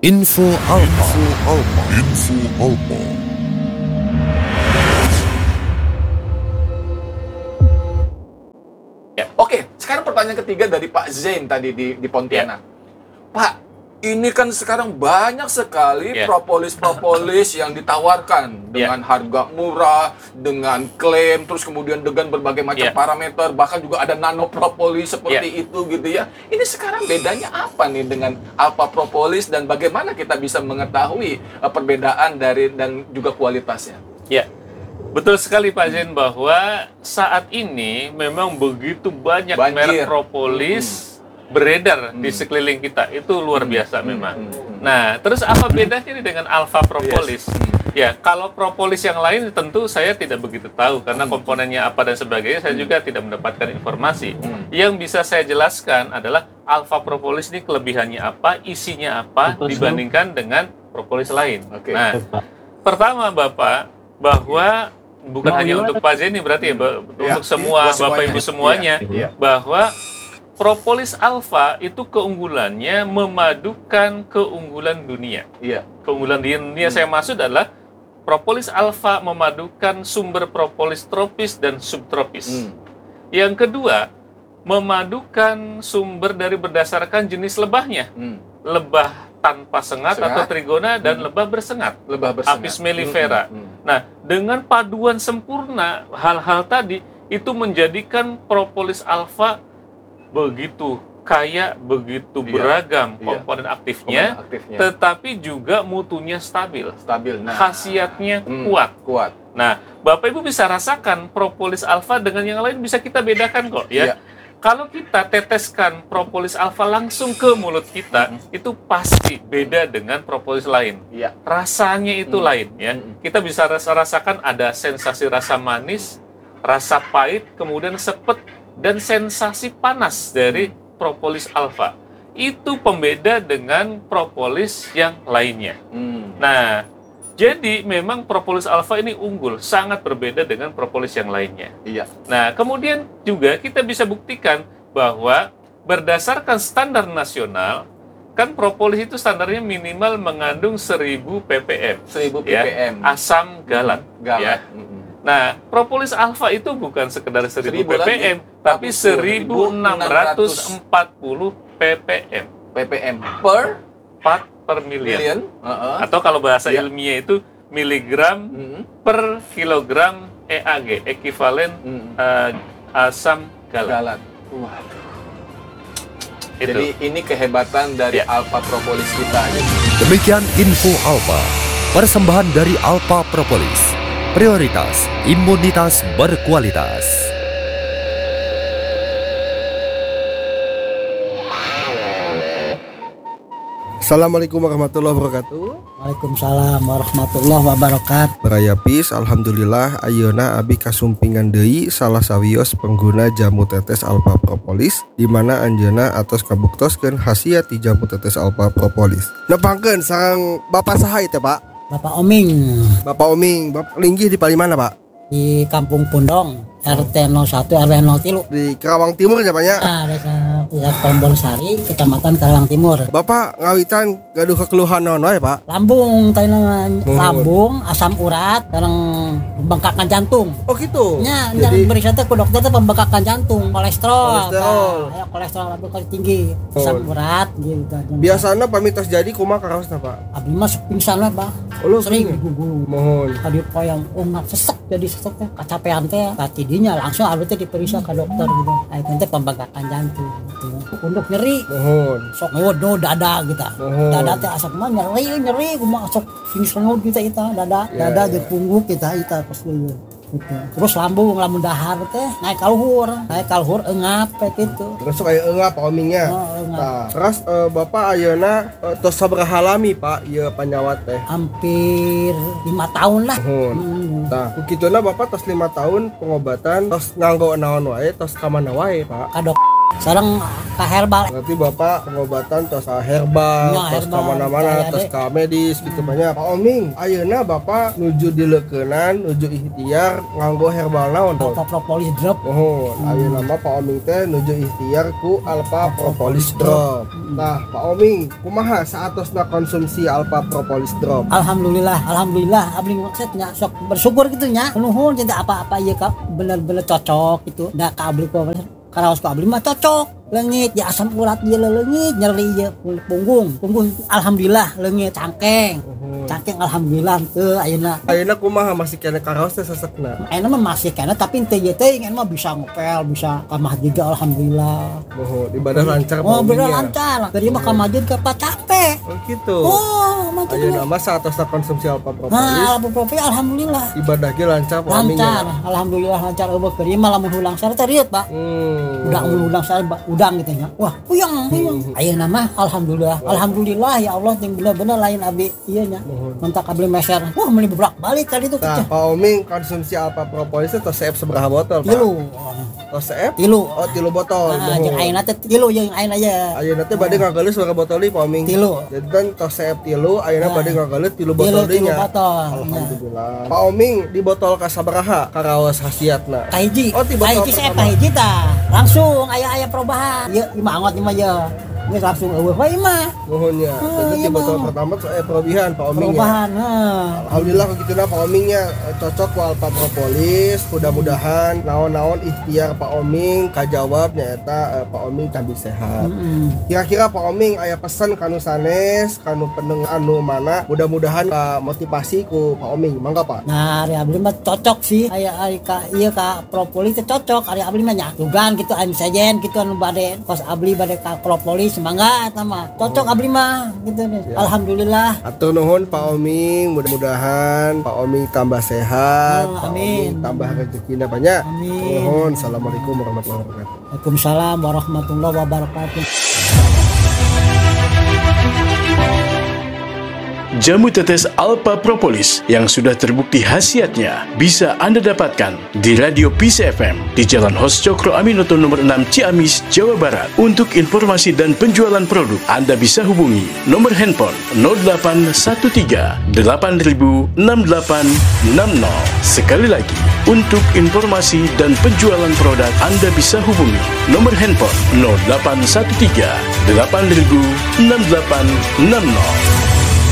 Info Alpa. Info Alpa. Ya, oke, sekarang pertanyaan ketiga dari Pak Zain tadi di Pontianak. Pak, ini kan sekarang banyak sekali propolis-propolis yang ditawarkan dengan harga murah, dengan klaim, terus kemudian dengan berbagai macam parameter, bahkan juga ada nano propolis seperti itu gitu ya. Ini sekarang bedanya apa nih dengan alpha propolis dan bagaimana kita bisa mengetahui perbedaan dari dan juga kualitasnya? Ya, betul sekali Pak Zain bahwa saat ini memang begitu banyak merek propolis beredar di sekeliling kita, itu luar biasa memang. Nah, terus apa bedanya ini dengan alpha propolis? Ya, kalau propolis yang lain tentu saya tidak begitu tahu karena komponennya apa dan sebagainya saya juga tidak mendapatkan informasi. Yang bisa saya jelaskan adalah alpha propolis ini kelebihannya apa, isinya apa dibandingkan dengan propolis lain. Nah, pertama Bapak, bahwa bukan hanya untuk Pak Zain berarti untuk semua Bapak Ibu semuanya, bahwa propolis alpha itu keunggulannya memadukan keunggulan dunia. Keunggulan dunia saya maksud adalah propolis alpha memadukan sumber propolis tropis dan subtropis. Yang kedua, memadukan sumber dari berdasarkan jenis lebahnya. Lebah tanpa sengat atau trigona dan lebah bersengat. Apis mellifera. Nah, dengan paduan sempurna hal-hal tadi itu menjadikan propolis alpha begitu kaya, begitu beragam komponen aktifnya, tetapi juga mutunya stabil. Khasiatnya kuat. Nah, Bapak Ibu bisa rasakan propolis alpha dengan yang lain bisa kita bedakan kok ya. Kalau kita teteskan propolis alpha langsung ke mulut kita, itu pasti beda dengan propolis lain. Rasanya itu lain ya. Kita bisa rasakan ada sensasi rasa manis, rasa pahit, kemudian sepet, dan sensasi panas dari propolis alpha. Itu pembeda dengan propolis yang lainnya. Nah, jadi memang propolis alpha ini unggul, sangat berbeda dengan propolis yang lainnya. Nah, kemudian juga kita bisa buktikan bahwa berdasarkan standar nasional, kan propolis itu standarnya minimal mengandung 1000 ppm. 1000 ppm. Asam galat. Ya. Nah, propolis alpha itu bukan sekedar 1000 ppm, tapi 1640 ppm. ppm per part per million. Atau kalau bahasa ilmiah itu miligram per kilogram EAG, ekivalen asam galat. Waduh. Jadi ini kehebatan dari alpha propolis kita. Demikian Info Alpa, persembahan dari Alpha Propolis. Prioritas imunitas berkualitas. Assalamualaikum warahmatullahi wabarakatuh. Waalaikumsalam warahmatullahi wabarakatuh. Berayapis, alhamdulillah ayeuna abi kasumpingan deui salah sawios pengguna jamu tetes alpha propolis di mana anjeunna atos kabuktoskeun khasiat ti jamu tetes alpha propolis. Nepangkeun sareng Bapak saha teh, Pak? Bapak Oming. Bapak Oming, Bapak linggih di Palimana, Pak? Di Kampung Pundong, RT 01 RW 03. Di Karawang Timur ya, Pak ya? Desa Tombol Sari, Kecamatan Karawang Timur. Bapak ngawitan gaduh kekeluhan naon wae, Pak? Lambung, lambung, asam urat, sareng pembengkakan jantung. Oh gitu. Nya, jadi berita ku dokter teh pembengkakan jantung, kolesterol. Aya kolesterol lambung tinggi, asam urat gitu. Biasana pamitos jadi kumaha karaosna, Pak? Abdi mah pingsan we, Pak. Sering gugu. Mohon. Tadi poyong sesek jadi sesek teh kacapean teh tidinya langsung abdi teh diperiksa ke dokter gitu. Ayeuna teh pembengkakan jantung. Punduk nyeri. Mohon. Sok ngeudo dada gitu. Dada teh asap mah nyeri kumaha sok pingsan kita dada jeung pungguk kita pas gitu. Terus lambung dahar teh naik kalhur eungap gitu. Terus aya eungap omingnya. Nah, terus Bapak ayeuna tos sabaraha lami Pak ieu panyawat teh? Hampir 5 tahun lah. Tah, kukituna Bapak tos 5 tahun pengobatan tos nganggo naon wae tos ka mana wae Pak? Ka Sekarang ke herbal. Berarti Bapak pengobatan tos herbal, Ya, tos herbal. kemana-mana, Ya, tos Dek. ka medis gitu banyak. Pak Oming, ayeuna Bapak nuju dileukeunana, nuju ikhtiar nganggo herbal naon tuh? Alpha Propolis Drop. Oh, ayeuna mah Pak Oming teh nuju ikhtiar ku Alpha Propolis Drop. Nah, Pak Oming, kumaha saatosna konsumsi Alpha Propolis Drop? Alhamdulillah abdi maksudnya sok bersyukur gitu nya. Nuhun jadi apa-apa ieu ka bener-bener cocok gitu. Da ka abdi ku karaos ka abdi mah cocok. Leungit ya asam urat ieu leungit, nyeri ieu punggung alhamdulillah leungit cangkeng. Cangkeng alhamdulillah teu ayeuna. Ayeuna kumaha masih kena karaos teh sesekna? Ayeuna mah masih kena tapi teu ieu teh mah bisa ngopel, bisa ka masjid alhamdulillah. Oh, ibadah lancar Pak Oh, Oming bener ya? lancar. Dari mah ka masjid ke capek. Oh gitu. Oh, mantap. Ayeuna mah saatosna konsumsi Alpha Propolis. Nah, Alpha alhamdulillah. Ibadah ge lancar Pak Oming ya? Lancar, alhamdulillah lancar eueuh keur mah lamun hulang sare teh riet, Pak. Udang sare udang gitu nya. Wah, puyeng. Ayeuna mah alhamdulillah ya Allah yang bener-bener lain abdi ieu nya. Mentak abdi meser. Wah, meuli beblak balik kali itu Nah, teh. Pak Oming konsumsi Alpha Propolis itu tos seberapa botol, Pak? 3. Tos seep? 3. Oh, 3 botol. Ah, jeung ayeuna teh 3 jeung ayeuna ya. Ayeuna teh bade ngageuleus berapa botol deui, Pak Oming? 3. Jadi kan tos seep 3, ayeuna bade ngageuleus 3 botol deui nya. 3 botol. Alhamdulillah. Pak Oming di botol ka sabaraha karaos khasiatna? Kahiji. Oh, di botol Kahiji saya pertama. kahiji tah. Langsung aya perubahan. Ieu imangot mah ya. Geus langsung eueuh we mah. Nuhun ya. Jadi di iya, botol Bang. pertama perubahan Pak Oming ya. Perubahan. Alhamdulillah begitulah Pak Oming nya cocok ku Alpha Propolis. Mudah-mudahan naon-naon ikhtiar Pak Oming kajawab nyaeta Pak Oming tambah sehat. Kira-kira Pak Oming aya pesan kanu sanes, kanu pendengar anu mana mudah-mudahan motivasi ku Pak Oming. Mangga Pak. Nah, ari abdi mah cocok sih. Aya ari ka ieu ka propolis teh cocok. Ari abdi mah nya tugan gitu anu sajen gitu anu bade kos abdi bade ka propolis mangga eta mah. Cocok abdi mah gitu deh. Ya. Alhamdulillah. Atur nuhun Pak Oming, mudah-mudahan Pak Oming tambah sehat, Oh, Pak amin. Oming tambah rezekinya banyak. Amin. Nuhun. Assalamualaikum warahmatullahi wabarakatuh. Waalaikumsalam warahmatullahi wabarakatuh. Jamu tetes Alpha Propolis yang sudah terbukti khasiatnya bisa Anda dapatkan di Radio Peace FM di Jalan Hos Cokro Aminoto nomor 6 Ciamis, Jawa Barat. Untuk informasi dan penjualan produk, Anda bisa hubungi nomor handphone 0813 8000 6860. Sekali lagi, untuk informasi dan penjualan produk, Anda bisa hubungi nomor handphone 0813 8000 6860.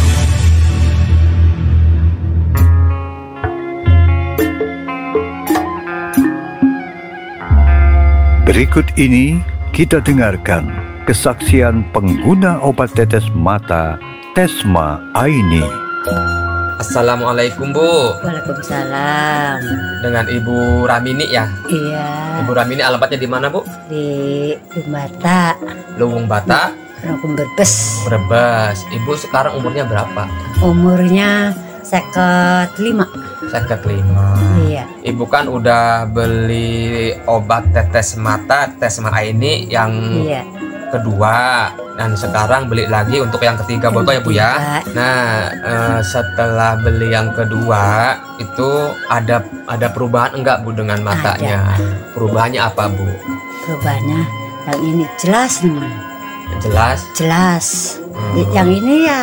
Berikut ini kita dengarkan kesaksian pengguna obat tetes mata Tesma Aini. Assalamualaikum Bu. Waalaikumsalam. Dengan Ibu Ramini ya. Iya, Ibu Ramini alamatnya di mana Bu? di Bata, Luwung Bata, Rokun Brebes. Brebes. Ibu sekarang umurnya berapa? Umurnya 55. Saya ke kelima. Iya. Ibu kan udah beli obat tetes mata Tesma Aini yang Iya. kedua, dan sekarang beli lagi untuk yang ketiga botol ya Bu ya. Nah, setelah beli yang kedua itu ada perubahan enggak Bu dengan matanya? Perubahannya apa Bu? Perubahannya yang ini jelas nih. Jelas. Yang ini ya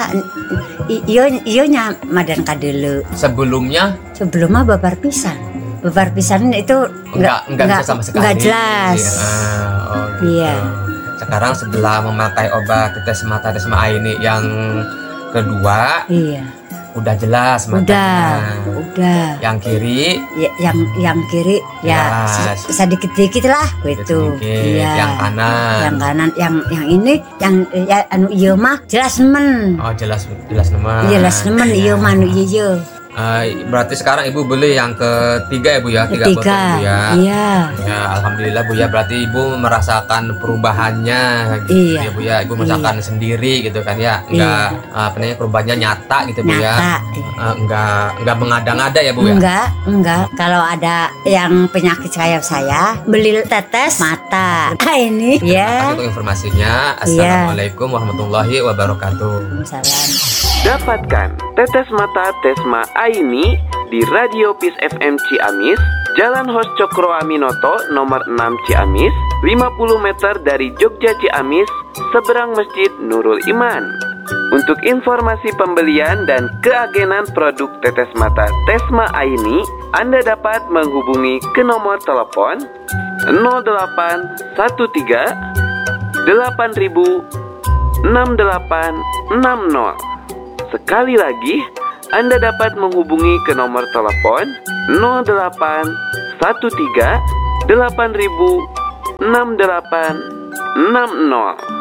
ionya madan kadelu. Sebelumnya babar pisan. Babar pisan itu enggak bisa sama sekali. Enggak jelas. Gitu. Iya. Sekarang setelah memakai obat tetes mata Tesma Aini yang kedua, Iya. udah jelas matanya. Udah. Yang kiri, Ya, yang kiri ya Jelas. sedikit-sedikit lah gitu. sedikit. Iya. Yang kanan. Yang kanan, yang ini yang ya, anu ieu mah jelas nemen. Oh jelas nemen. Jelas nemen ieu mah anu ieu. Berarti sekarang Ibu beli yang ketiga ya Bu ya, 3 botol Bu ya. Iya. Ya alhamdulillah Bu ya, berarti Ibu merasakan perubahannya gitu Iya. ya Bu ya. Ibu merasakan sendiri gitu kan ya. Enggak perubahannya nyata gitu Bu ya. Enggak mengada-ngada ya Bu ya. Enggak. Kalau ada yang penyakit kayak saya, beli tetes mata. Ini ya. Untuk informasinya. Assalamualaikum warahmatullahi wabarakatuh. Salam. Dapatkan tetes mata Tesma Aini di Radio Peace FM Ciamis Jalan Hos Cokro Aminoto nomor 6 Ciamis, 50 meter dari Jogja Ciamis, seberang Masjid Nurul Iman. Untuk informasi pembelian dan keagenan produk tetes mata Tesma Aini, Anda dapat menghubungi ke nomor telepon 0813 8000 6860. Sekali lagi, Anda dapat menghubungi ke nomor telepon 0813 8000 6860.